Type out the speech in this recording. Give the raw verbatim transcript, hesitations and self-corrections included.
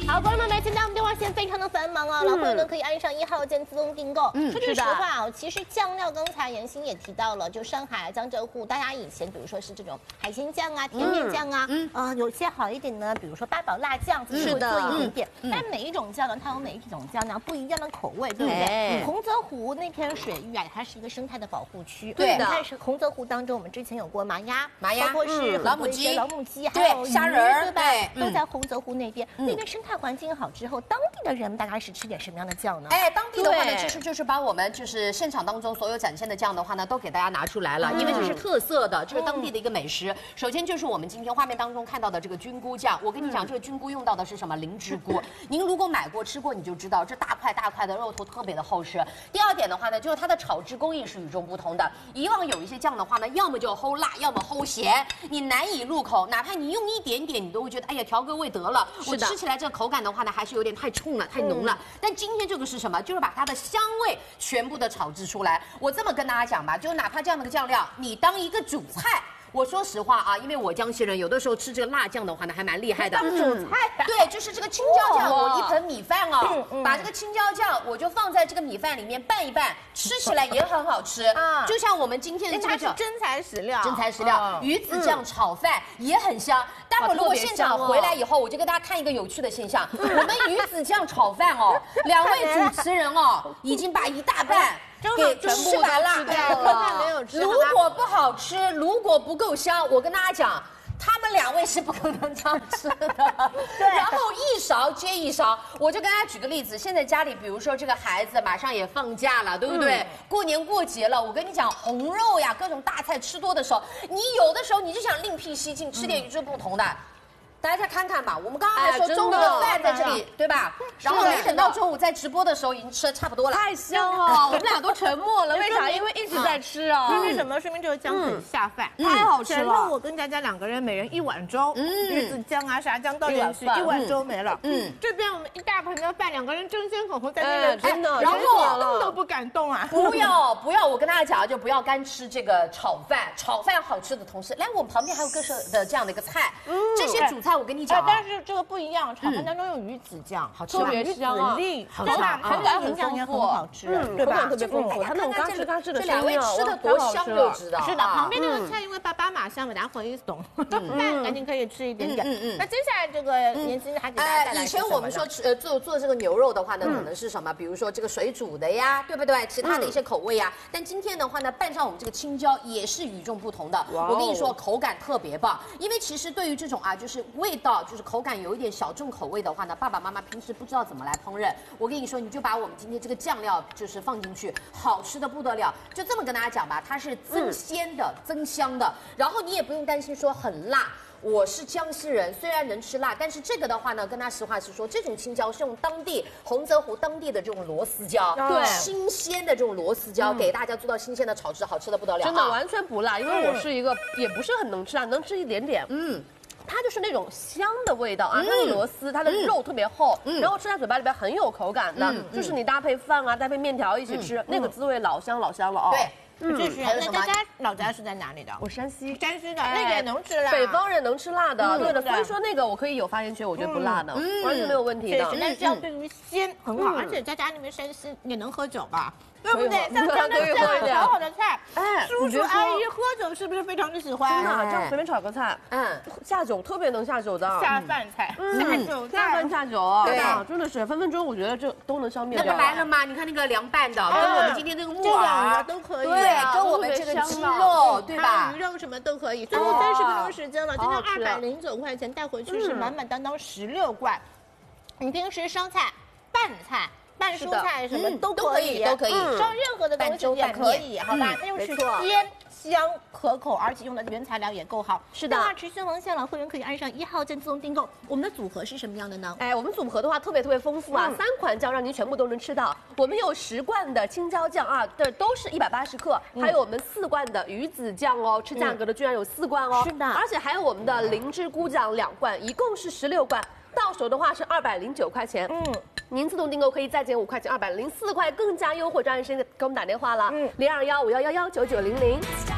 好，观众们，现在我们电话线非常的繁忙啊，老朋友们可以按上一号键自动订购。嗯，说句实话啊，其实酱料刚才妍心也提到了，就上海江浙沪，大家以前比如说是这种海鲜酱啊、甜面酱啊，嗯，呃，有些好一点呢，比如说八宝辣酱，自己会做一点点。但每一种酱呢，它有每一种酱呢不一样的口味，对不对？洪泽湖那片水域啊，它是一个生态的保护区。 对的。 在洪泽湖当中，我们之前有过麻鸭， 麻鸭， 包括是老母鸡、 老母鸡，还有虾仁儿， 对吧？都在洪泽湖那边，那边生态环境好之后，当地的人大概是吃点什么样的酱呢？ 哎，当地的话呢，其实就是把我们就是现场当中所有展现的酱的话呢，都给大家拿出来了，因为这是特色的，这是当地的一个美食。首先就是我们今天画面当中看到的这个菌菇酱，我跟你讲，这个菌菇用到的是什么？灵芝菇。您如果买过吃过，你就知道这大块大块的肉头特别的厚实。第二点的话呢，就是它的炒制工艺是与众不同的。以往有一些酱的话呢，要么就齁辣，要么齁咸，你难以入口，哪怕你用一点点，你都会觉得哎呀调个味得了。我吃起来这个口感的话呢，还是有点太冲了，太浓了。但今天这个是什么？就是把它的香味全部的炒制出来。我这么跟大家讲吧，就哪怕这样的个酱料，你当一个主菜。我说实话啊，因为我江西人，有的时候吃这个辣酱的话呢，还蛮厉害的。 当主菜、啊， 对，就是这个青椒酱，我一盆米饭哦，嗯、把这个青椒酱我就放在这个米饭里面拌一拌，吃起来也很好吃。啊，就像我们今天的这个叫真材实料， 真材实料，鱼子酱炒饭也很香。待会儿如果现场回来以后，我就给大家看一个有趣的现象，我们鱼子酱炒饭哦，两位主持人哦，已经把一大半。给吃完了， 了如果不好吃，如果不够香，我跟大家讲，他们两位是不可能这样吃的。对，然后一勺接一勺，我就跟大家举个例子，现在家里比如说这个孩子马上也放假了，对不对？嗯、过年过节了，我跟你讲，红肉呀，各种大菜吃多的时候，你有的时候你就想另辟蹊径，吃点与众不同的。大家再看看吧，我们刚刚还说中午的饭在这里，对吧？然后没等到中午，在直播的时候已经吃的差不多了， 太香了，我们俩都沉默了。为啥？因为一直在吃啊。 因为什么？说明这个姜很下饭， 太好吃了。 前面我跟佳佳两个人每人一碗粥，鱼子酱啊啥酱倒进去，一碗粥没了。嗯，这边我们一大盆的饭，两个人争先恐后在那边真的， 然后动都不敢动啊。 不要不要，我跟大家讲，就不要干吃这个炒饭。炒饭好吃的同时，来我们旁边还有各式的这样的一个菜，这些主菜我跟你讲， 但是。这个不一样，炒饭当中用鱼子酱，好吃吧？ 特别香啊， 好吃啊，口感营养也很好吃，对吧？ 特别丰富，它那种嘎吱嘎吱的声音，吃的多香就知道。 是的，旁边这个菜因为爸爸马上把它回懂，饭赶紧可以吃一点点。嗯嗯。那接下来这个妍心还给大家带来。 以前我们说吃呃做做这个牛肉的话呢，可能是什么？比如说这个水煮的呀，对不对？其他的一些口味呀。但今天的话呢，拌上我们这个青椒也是与众不同的。我跟你说，口感特别棒。因为其实对于这种啊，就是味道，就是口感有一点小重口味的话呢，爸爸妈妈平时不知道怎么来烹饪。我跟你说，你就把我们今天这个酱料就是放进去，好吃的不得了。就这么跟大家讲吧，它是增鲜的、增香的，然后你也不用担心说很辣。我是江西人，虽然能吃辣，但是这个的话呢，跟他实话实说，这种青椒是用当地洪泽湖当地的这种螺丝椒，对，新鲜的这种螺丝椒，给大家做到新鲜的炒制，好吃的不得了。 真的完全不辣，因为我是一个也不是很能吃啊，能吃一点点。嗯。它就是那种香的味道啊，它的螺丝，它的肉特别厚，然后吃在嘴巴里边很有口感的，就是你搭配饭啊，搭配面条一起吃，那个滋味老香老香了哦。 对。 嗯，就是。那佳佳老家是在哪里的？ 我山西， 山西的，那个也能吃辣。 北方人能吃辣的，对的。所以说那个我可以有发言权，我觉得不辣的，完全没有问题的。 但是这样对于鲜很好，而且佳佳那边山西也能喝酒吧？对不对？像这样的好好的菜，哎，叔叔阿姨喝酒是不是非常的喜欢？ 真的，这样随便炒个菜，嗯，下酒特别能下酒的， 下饭菜，下酒下饭下酒，对啊，真的是分分钟，我觉得这都能消灭掉。 那个来了吗？你看那个凉拌的，跟我们今天这个木耳都可以， 对，跟我们这个鸡肉，对吧？ 鱼肉什么都可以。最后三十分钟时间了，今天二百零九块钱带回去是满满当当十六罐。你平时烧菜、拌菜。拌蔬菜什么都可以， 都可以， 烧任何的东西也可以，好吧？它又是鲜香可口，而且用的原材料也够好。 是的。 电话持续连线了，会员可以按上一号键自动订购。我们的组合是什么样的呢？ 哎，我们组合的话特别特别丰富啊，三款酱让您全部都能吃到。我们有十罐的青椒酱啊，这都是一百八十克，还有我们四罐的鱼子酱哦，吃价格的居然有四罐哦。 是的。 而且还有我们的灵芝菇酱两罐，一共是十六罐。到手的话是二百零九块钱，嗯，您自动订购可以再减五块钱，二百零四块，更加优惠。抓紧时间给我们打电话了，嗯，零二幺五幺幺幺九九零零。